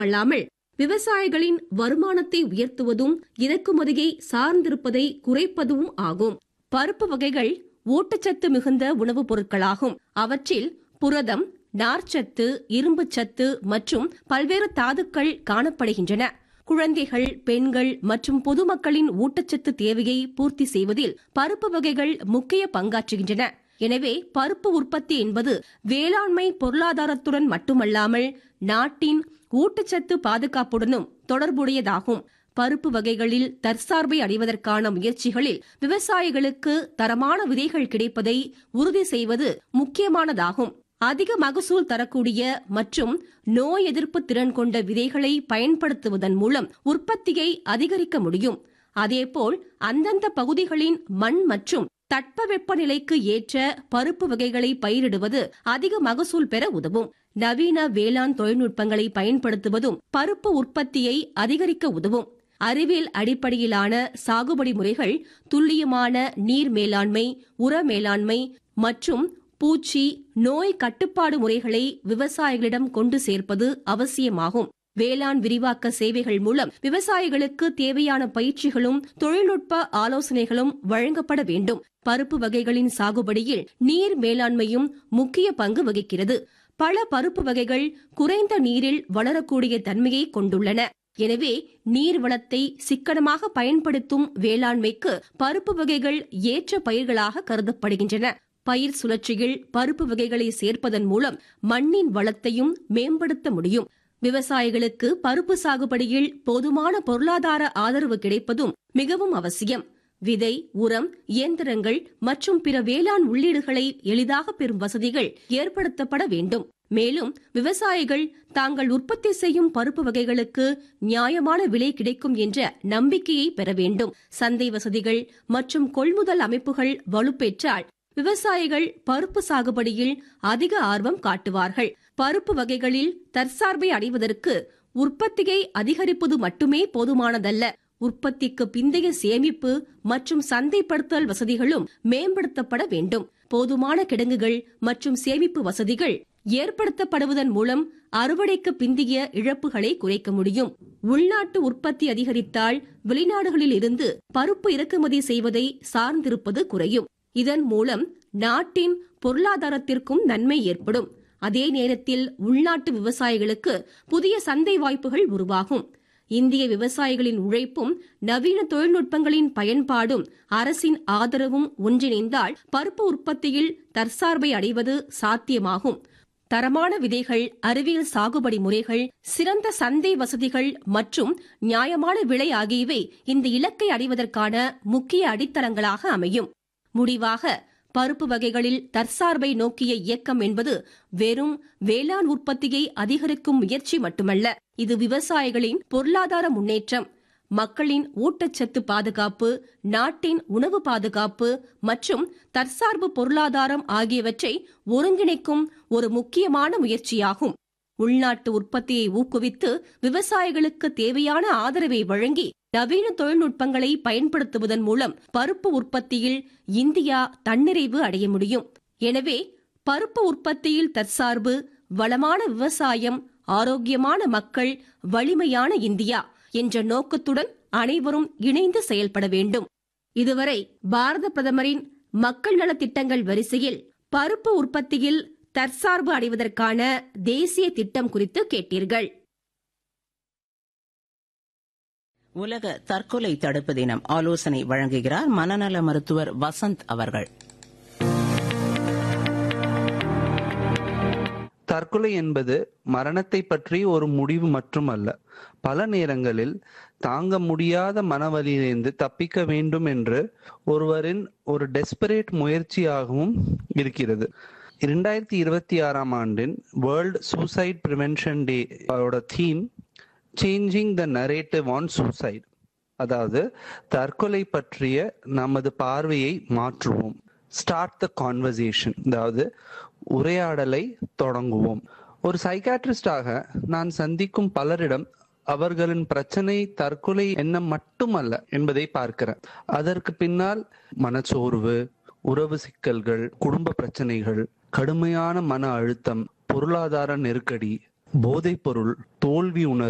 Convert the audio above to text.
அல்லாமல் விவசாயிகளின் வருமானத்தை உயர்த்துவதும் இறக்குமதியை சார்ந்திருப்பதை குறைப்பதும் ஆகும். பருப்பு வகைகள் ஊட்டச்சத்து மிகுந்த உணவுப் பொருட்களாகும். அவற்றில் புரதம், நார்ச்சத்து, இரும்புச்சத்து மற்றும் பல்வேறு தாதுக்கள் காணப்படுகின்றன. குழந்தைகள், பெண்கள் மற்றும் பொதுமக்களின் ஊட்டச்சத்து தேவையை பூர்த்தி செய்வதில் பருப்பு வகைகள் முக்கிய பங்காற்றுகின்றன. எனவே பருப்பு உற்பத்தி என்பது வேளாண்மை பொருளாதாரத்துடன் மட்டுமல்லாமல் நாட்டின் ஊட்டச்சத்து பாதுகாப்புடனும் தொடர்புடையதாகும். பருப்பு வகைகளில் தற்சார்பை அடைவதற்கான முயற்சிகளில் விவசாயிகளுக்கு தரமான விதைகள் கிடைப்பதை உறுதி செய்வது முக்கியமானதாகும். அதிக மகசூல் தரக்கூடிய மற்றும் நோய் எதிர்ப்பு திறன் கொண்ட விதைகளை பயன்படுத்துவதன் மூலம் உற்பத்தியை அதிகரிக்க முடியும். அதேபோல் அந்தந்த பகுதிகளின் மண் மற்றும் தட்பவெப்பநிலைக்கு ஏற்ற பருப்பு வகைகளை பயிரிடுவது அதிக மகசூல் பெற உதவும். நவீன வேளாண் தொழில்நுட்பங்களை பயன்படுத்துவதும் பருப்பு உற்பத்தியை அதிகரிக்க உதவும். அறிவியல் அடிப்படையிலான சாகுபடி முறைகள், துல்லியமான நீர் மேலாண்மை, உர மேலாண்மை மற்றும் பூச்சி நோய் கட்டுப்பாடு முறைகளை விவசாயிகளிடம் கொண்டு சேர்ப்பது அவசியமாகும். வேளாண் விரிவாக்க சேவைகள் மூலம் விவசாயிகளுக்கு தேவையான பயிற்சிகளும் தொழில்நுட்ப ஆலோசனைகளும் வழங்கப்பட வேண்டும். பருப்பு வகைகளின் சாகுபடியில் நீர் மேலாண்மையும் முக்கிய பங்கு வகிக்கிறது. பல பருப்பு வகைகள் குறைந்த நீரில் வளரக்கூடிய தன்மையை கொண்டுள்ளன. எனவே நீர் வளத்தை சிக்கனமாக பயன்படுத்தும் வேளாண்மைக்கு பருப்பு வகைகள் ஏற்ற பயிர்களாக கருதப்படுகின்றன. பயிர் சுழற்சியில் பருப்பு வகைகளை சேர்ப்பதன் மூலம் மண்ணின் வளத்தையும் மேம்படுத்த முடியும். விவசாயிகளுக்கு பருப்பு சாகுபடியில் போதுமான பொருளாதார ஆதரவு கிடைப்பதும் மிகவும் அவசியம். விதை, உரம், இயந்திரங்கள் மற்றும் பிற வேளாண் உள்ளீடுகளை எளிதாக பெறும் வசதிகள் ஏற்படுத்தப்பட வேண்டும். மேலும் விவசாயிகள் தாங்கள் உற்பத்தி செய்யும் பருப்பு வகைகளுக்கு நியாயமான விலை கிடைக்கும் என்ற நம்பிக்கையை பெற வேண்டும். சந்தை வசதிகள் மற்றும் கொள்முதல் அமைப்புகள் வலுப்பெற்றால் விவசாயிகள் பருப்பு சாகுபடியில் அதிக ஆர்வம் காட்டுவார்கள். பருப்பு வகைகளில் தற்சார்பை அடைவதற்கு உற்பத்தியை அதிகரிப்பது மட்டுமே போதுமானதல்ல. உற்பத்திக்கு பிந்தைய சேமிப்பு மற்றும் சந்தைப்படுத்தல் வசதிகளும் மேம்படுத்தப்பட வேண்டும். போதுமான கிடங்குகள் மற்றும் சேமிப்பு வசதிகள் ஏற்படுத்தப்படுவதன் மூலம் அறுவடைக்கு பிந்தைய இழப்புகளை குறைக்க முடியும். உள்நாட்டு உற்பத்தி அதிகரித்தால் வெளிநாடுகளில் இருந்து பருப்பு இறக்குமதி செய்வதை சார்ந்திருப்பது குறையும். இதன் மூலம் நாட்டின் பொருளாதாரத்திற்கும் நன்மை ஏற்படும். அதே நேரத்தில் உள்நாட்டு விவசாயிகளுக்கு புதிய சந்தை வாய்ப்புகள் உருவாகும். இந்திய விவசாயிகளின் உழைப்பும் நவீன தொழில்நுட்பங்களின் பயன்பாடும் அரசின் ஆதரவும் ஒன்றிணைந்தால் பருப்பு உற்பத்தியில் தற்சார்பை அடைவது சாத்தியமாகும். தரமான விதைகள், அறிவியல் சாகுபடி முறைகள், சிறந்த சந்தை வசதிகள் மற்றும் நியாயமான விலை ஆகியவை இந்த இலக்கை அடைவதற்கான முக்கிய அடித்தளங்களாக அமையும். முடிவாக, பருப்பு வகைகளில் தற்சார்பை நோக்கிய இயக்கம் என்பது வெறும் வேளாண் உற்பத்தியை அதிகரிக்கும் முயற்சி மட்டுமல்ல. இது விவசாயிகளின் பொருளாதார முன்னேற்றம், மக்களின் ஊட்டச்சத்து பாதுகாப்பு, நாட்டின் உணவு பாதுகாப்பு மற்றும் தற்சார்பு பொருளாதாரம் ஆகியவற்றை ஒருங்கிணைக்கும் ஒரு முக்கியமான முயற்சியாகும். உள்நாட்டு உற்பத்தியை ஊக்குவித்து விவசாயிகளுக்கு தேவையான ஆதரவை வழங்கி நவீன தொழில்நுட்பங்களை பயன்படுத்துவதன் மூலம் பருப்பு உற்பத்தியில் இந்தியா தன்னிறைவு அடைய முடியும். எனவே பருப்பு உற்பத்தியில் தற்சார்பு, வளமான விவசாயம், ஆரோக்கியமான மக்கள், வலிமையான இந்தியா என்ற நோக்கத்துடன் அனைவரும் இணைந்து செயல்பட வேண்டும். இதுவரை பாரத பிரதமரின் மக்கள் நலத் திட்டங்கள் வரிசையில் பருப்பு உற்பத்தியில் தற்சார்பு அடைவதற்கான தேசிய திட்டம் குறித்து கேட்டீர்கள். உலக தற்கொலை தடுப்பு தினம் ஆலோசனை வழங்குகிறார் மனநல மருத்துவர் வசந்த் அவர்கள். தற்கொலை என்பது மரணத்தை பற்றி ஒரு முடிவு மட்டுமல்ல. பல நேரங்களில் தாங்க முடியாத மனவலியிலிருந்து தப்பிக்க வேண்டும் என்று ஒருவரின் ஒரு டெஸ்பரேட் முயற்சியாகவும் இருக்கிறது. 2026 ஆண்டின் world suicide prevention day theme changing the narrative on suicide, அதாவது தற்கொலை பற்றிய நமது பார்வையை மாற்றுவோம். ஸ்டார்ட் த கான்வர்சேஷன், அதாவது உரையாடலை தொடங்குவோம். ஒரு சைக்காட்ரிஸ்டாக நான் சந்திக்கும் பலரிடம் அவர்களின் பிரச்சனை தற்கொலை எண்ணம் மட்டுமல்ல என்பதை பார்க்கிறேன். அதற்கு பின்னால் மனச்சோர்வு, உறவு சிக்கல்கள், குடும்ப பிரச்சனைகள், கடுமையான மன அழுத்தம், பொருளாதார நெருக்கடி, போதைப்பொருள், தோல்வி உணர்வு